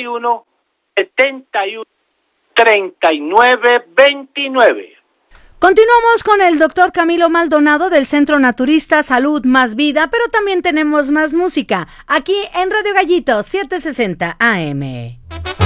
41 71 39 29. Continuamos con el doctor Camilo Maldonado del Centro Naturista Salud Más Vida, pero también tenemos más música aquí en Radio Gallito 760 AM.